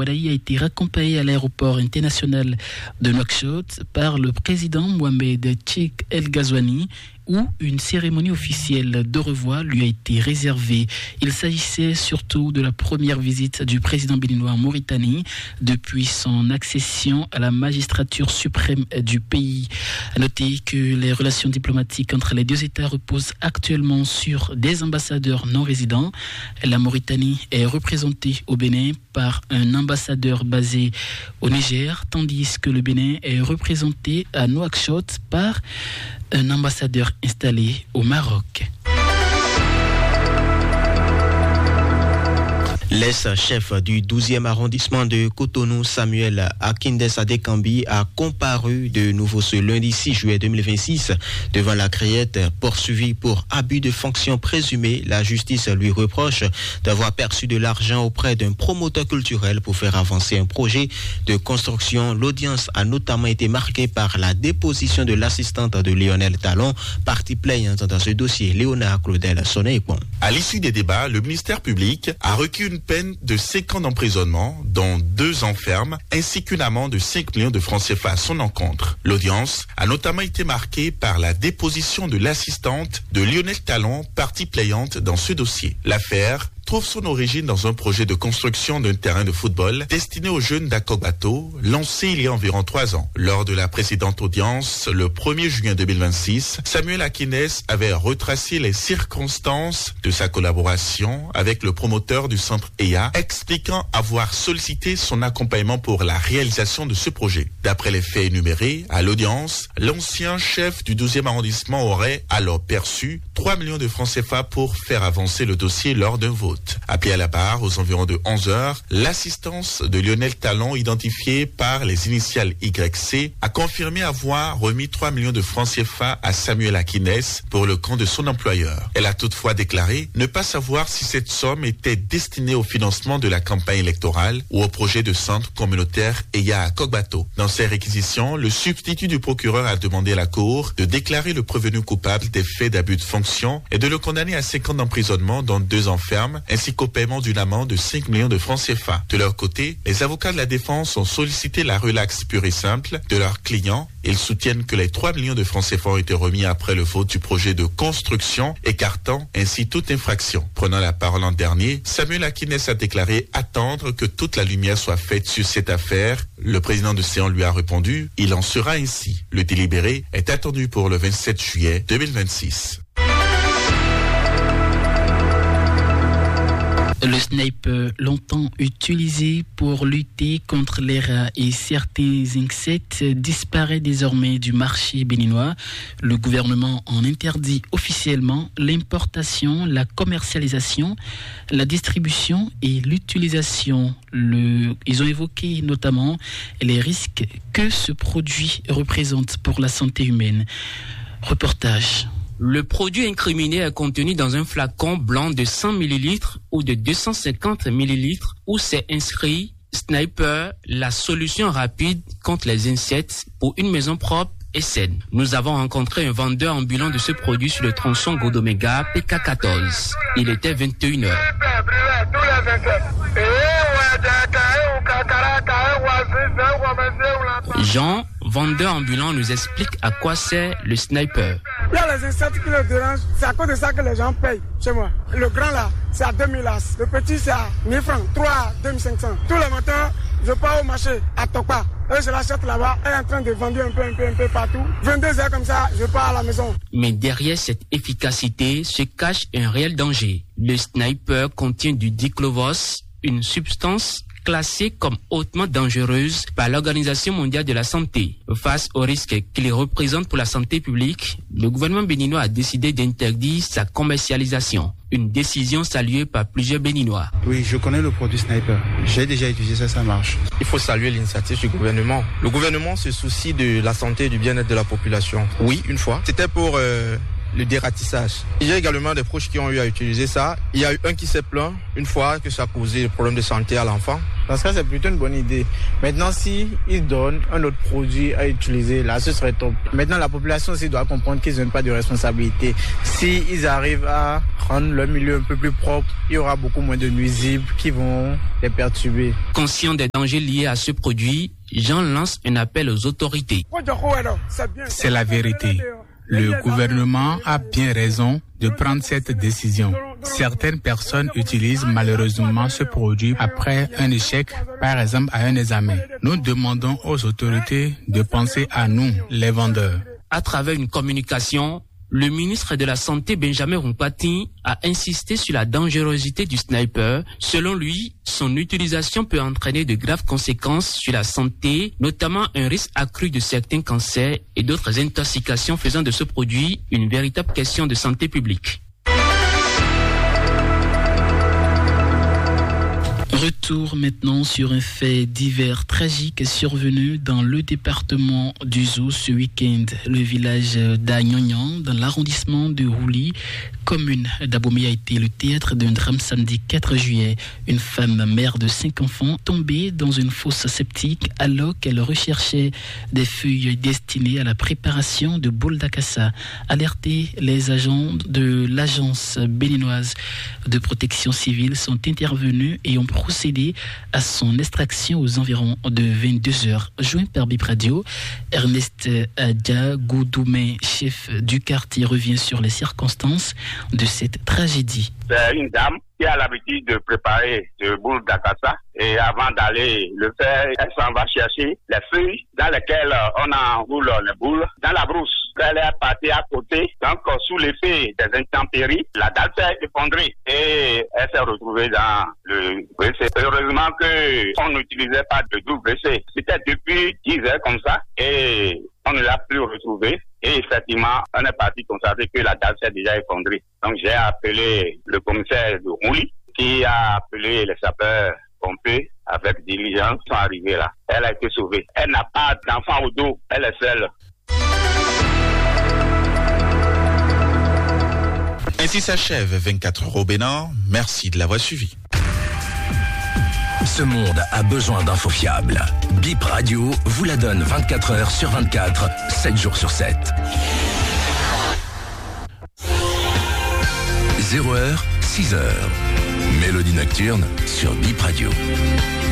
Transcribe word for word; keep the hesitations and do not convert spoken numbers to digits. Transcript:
Wadaï a été raccompagné à l'aéroport international de Nouakchott par le président Mohamed Cheikh El Ghazouani, où une cérémonie officielle de revoir lui a été réservée. Il s'agissait surtout de la première visite du président béninois en Mauritanie depuis son accession à la magistrature suprême du pays. À noter que les relations diplomatiques entre les deux États reposent actuellement sur des ambassadeurs non résidents. La Mauritanie est représentée au Bénin par un ambassadeur basé au Niger, tandis que le Bénin est représenté à Nouakchott par un ambassadeur installé au Maroc. L'ex-chef du douzième arrondissement de Cotonou, Samuel Akindes Adekambi, a comparu de nouveau ce lundi six juillet deux mille vingt-six devant la Criette, poursuivi pour abus de fonction présumé. La justice lui reproche d'avoir perçu de l'argent auprès d'un promoteur culturel pour faire avancer un projet de construction. L'audience a notamment été marquée par la déposition de l'assistante de Lionel Talon, partie plaignante dans ce dossier, Léonard Claudel Soneipon. À l'issue des débats, le ministère public a requis une peine de cinq ans d'emprisonnement, dont deux ans ferme, ainsi qu'une amende de cinq millions de francs C F A à son encontre. L'audience a notamment été marquée par la déposition de l'assistante de Lionel Talon, partie plaignante dans ce dossier. L'affaire trouve son origine dans un projet de construction d'un terrain de football destiné aux jeunes d'Akogbato, lancé il y a environ trois ans. Lors de la précédente audience, le premier juin deux mille vingt-six, Samuel Akindes avait retracé les circonstances de sa collaboration avec le promoteur du centre E A, expliquant avoir sollicité son accompagnement pour la réalisation de ce projet. D'après les faits énumérés, à l'audience, l'ancien chef du douzième arrondissement aurait alors perçu trois millions de francs C F A pour faire avancer le dossier lors d'un vote. Appelé à la barre aux environs de onze heures, l'assistance de Lionel Talon, identifiée par les initiales Y C, a confirmé avoir remis trois millions de francs C F A à Samuel Akindes pour le compte de son employeur. Elle a toutefois déclaré ne pas savoir si cette somme était destinée au financement de la campagne électorale ou au projet de centre communautaire E A à Akogbato. Dans ses réquisitions, le substitut du procureur a demandé à la Cour de déclarer le prévenu coupable des faits d'abus de fonction et de le condamner à cinq ans d'emprisonnement, dont deux ans ferme, ainsi qu'au paiement d'une amende de cinq millions de francs C F A. De leur côté, les avocats de la défense ont sollicité la relaxe pure et simple de leurs clients. Ils soutiennent que les trois millions de francs C F A ont été remis après le vote du projet de construction, écartant ainsi toute infraction. Prenant la parole en dernier, Samuel Akindes a déclaré attendre que toute la lumière soit faite sur cette affaire. Le président de Séan lui a répondu « Il en sera ainsi ». Le délibéré est attendu pour le vingt-sept juillet deux mille vingt-six. Le sniper, longtemps utilisé pour lutter contre les rats et certains insectes, disparaît désormais du marché béninois. Le gouvernement en interdit officiellement l'importation, la commercialisation, la distribution et l'utilisation. Le... Ils ont évoqué notamment les risques que ce produit représente pour la santé humaine. Reportage. Le produit incriminé est contenu dans un flacon blanc de cent millilitres ou de deux cent cinquante millilitres où c'est inscrit « Sniper, la solution rapide contre les insectes pour une maison propre et saine ». Nous avons rencontré un vendeur ambulant de ce produit sur le tronçon Godoméga P K quatorze. Il était vingt et une heures. Jean, vendeur ambulant, nous explique à quoi sert le sniper. Il y a les insectes qui les dérangent, c'est à cause de ça que les gens payent chez moi. Le grand là, c'est à deux mille as. Le petit, c'est à mille francs, trois à deux mille cinq cents. Tous les matins, je pars au marché à Tokpa. Et je l'achète là-bas, elle est en train de vendre un peu, un peu, un peu partout. vingt-deux heures comme ça, je pars à la maison. Mais derrière cette efficacité se cache un réel danger. Le sniper contient du diclovos, une substance classée comme hautement dangereuse par l'Organisation mondiale de la santé. Face aux risques qu'il représente pour la santé publique, le gouvernement béninois a décidé d'interdire sa commercialisation. Une décision saluée par plusieurs Béninois. Oui, je connais le produit Sniper. J'ai déjà utilisé ça, ça marche. Il faut saluer l'initiative du gouvernement. Le gouvernement se soucie de la santé et du bien-être de la population. Oui, une fois. C'était pour euh, le dératissage. Il y a également des proches qui ont eu à utiliser ça. Il y a eu un qui s'est plaint une fois que ça a causé des problèmes de santé à l'enfant. Dans ce cas, c'est plutôt une bonne idée. Maintenant, si ils donnent un autre produit à utiliser, là, ce serait top. Maintenant, la population aussi doit comprendre qu'ils n'ont pas de responsabilité. Si ils arrivent à rendre leur milieu un peu plus propre, il y aura beaucoup moins de nuisibles qui vont les perturber. Conscient des dangers liés à ce produit, Jean lance un appel aux autorités. C'est la vérité. Le gouvernement a bien raison de prendre cette décision. Certaines personnes utilisent malheureusement ce produit après un échec, par exemple à un examen. Nous demandons aux autorités de penser à nous, les vendeurs. À travers une communication, le ministre de la Santé, Benjamin Rumpati, a insisté sur la dangerosité du sniper. Selon lui, son utilisation peut entraîner de graves conséquences sur la santé, notamment un risque accru de certains cancers et d'autres intoxications, faisant de ce produit une véritable question de santé publique. Retour maintenant sur un fait divers tragique survenu dans le département du Zou ce week-end. Le village d'Agnognan, dans l'arrondissement de Rouly, commune d'Abomey, a été le théâtre d'un drame samedi quatre juillet. Une femme, mère de cinq enfants, tombée dans une fosse septique alors qu'elle recherchait des feuilles destinées à la préparation de boules d'acassa. Alertés, les agents de l'agence béninoise de protection civile sont intervenus et ont procédé à son extraction aux environs de vingt-deux heures. Joint par Bip Radio, Ernest Adja Goudoumé, chef du quartier, revient sur les circonstances de cette tragédie. C'est une dame qui a l'habitude de préparer des boules d'acassa et avant d'aller le faire, elle s'en va chercher les feuilles dans lesquelles on enroule les boules dans la brousse. Elle est partie à côté, donc sous l'effet des intempéries, la dalle s'est effondrée et elle s'est retrouvée dans le W C. Heureusement qu'on n'utilisait pas de double W C. C'était depuis dix heures comme ça et on ne l'a plus retrouvée. Et effectivement, on est parti constater que la dalle s'est déjà effondrée. Donc j'ai appelé le commissaire de Rouly qui a appelé les sapeurs-pompiers avec diligence. Ils sont arrivés là. Elle a été sauvée. Elle n'a pas d'enfant au dos. Elle est seule. Ainsi s'achève vingt-quatre heures au Bénin. Merci de l'avoir suivi. Ce monde a besoin d'infos fiables. Bip Radio vous la donne vingt-quatre heures sur vingt-quatre, sept jours sur sept. zéro heure, six heures. Mélodie nocturne sur Bip Radio.